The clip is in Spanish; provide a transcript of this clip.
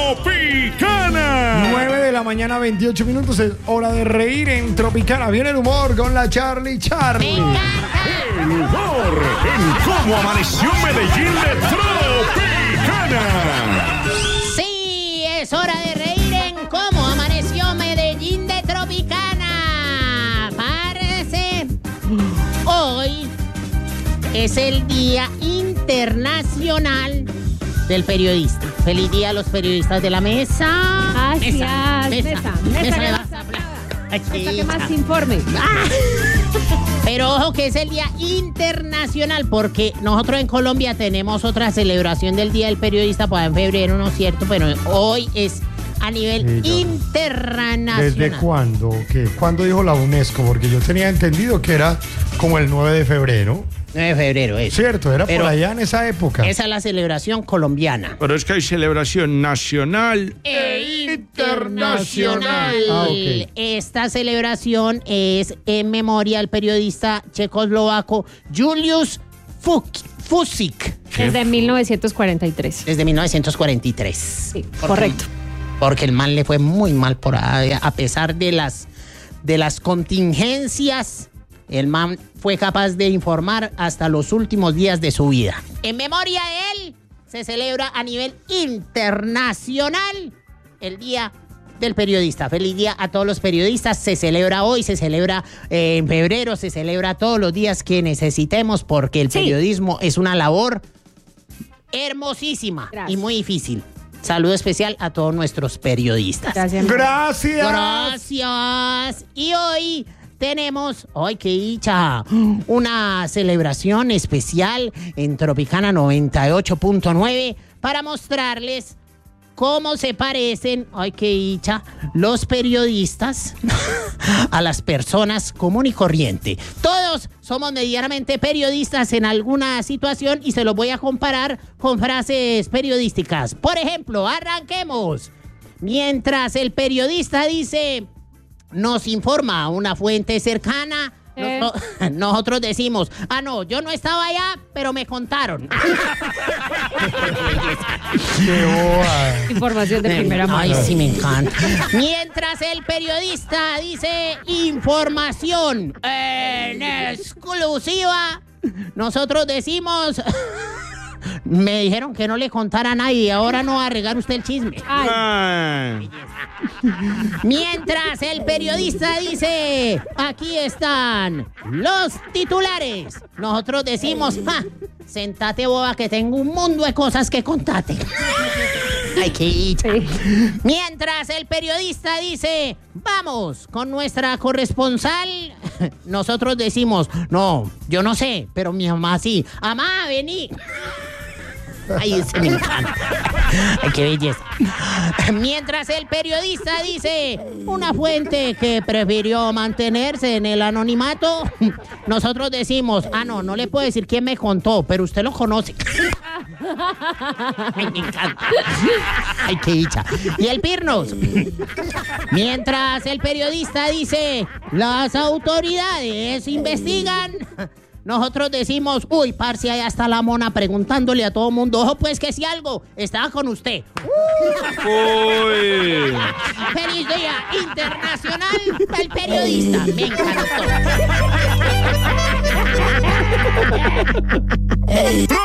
Tropicana. 9 de la mañana, 28 minutos. Es hora de reír en Tropicana. Viene el humor con la Charlie. El humor en cómo amaneció Medellín de Tropicana. Sí, es hora de reír en cómo amaneció Medellín de Tropicana. Parce, hoy es el Día Internacional del Periodista. Feliz día a los periodistas de la mesa. Gracias. Mesa que más informe. Pero ojo que es el Día Internacional porque nosotros en Colombia tenemos otra celebración del Día del Periodista, pues en febrero, ¿no es cierto? Pero hoy es a nivel internacional. ¿Desde cuándo? ¿Cuándo dijo la UNESCO? Porque yo tenía entendido que era como el 9 de febrero. 9 de febrero, eso. Cierto, era por allá en esa época. Esa es la celebración colombiana. Pero es que hay celebración nacional e internacional. Ok. Esta celebración es en memoria al periodista checoslovaco Julius Fusik. Desde 1943. Desde 1943. Sí, correcto. Porque el man le fue muy mal por ahí, a pesar de las contingencias. El man fue capaz de informar hasta los últimos días de su vida. En memoria de él, se celebra a nivel internacional el Día del Periodista. Feliz día a todos los periodistas. Se celebra hoy, se celebra en febrero, se celebra todos los días que necesitemos porque el periodismo es una labor hermosísima y muy difícil. Saludo especial a todos nuestros periodistas. Gracias. Gracias. Y hoy tenemos, ¡ay, qué dicha! Una celebración especial en Tropicana 98.9 para mostrarles cómo se parecen, ¡ay, qué dicha!, los periodistas a las personas común y corriente. Todos somos medianamente periodistas en alguna situación y se los voy a comparar con frases periodísticas. Por ejemplo, arranquemos. Mientras el periodista dice: nos informa una fuente cercana, nosotros decimos: ah, no, yo no estaba allá, pero me contaron. ¡Qué boa! Información de primera mano. Ay, sí, me encanta. Mientras el periodista dice información en exclusiva, nosotros decimos: me dijeron que no le contara a nadie, ahora no va a regar usted el chisme. Ay. Mientras el periodista dice: aquí están los titulares, nosotros decimos: sentate, boba, que tengo un mundo de cosas que contarte. Ay, qué dicha. Mientras el periodista dice: vamos con nuestra corresponsal, nosotros decimos: no, yo no sé, pero mi mamá sí. Mamá, vení. Ay, ese me encanta. Ay, qué belleza. Mientras el periodista dice: una fuente que prefirió mantenerse en el anonimato, nosotros decimos: ah, no, no le puedo decir quién me contó, pero usted lo conoce. Ay, me encanta. Ay, qué dicha. Y el Pirnos. Mientras el periodista dice: las autoridades investigan, nosotros decimos: uy, parce, allá está la mona preguntándole a todo mundo. Ojo, pues, que si algo estaba con usted. Uy. ¡Feliz Día Internacional del Periodista! Me encantó.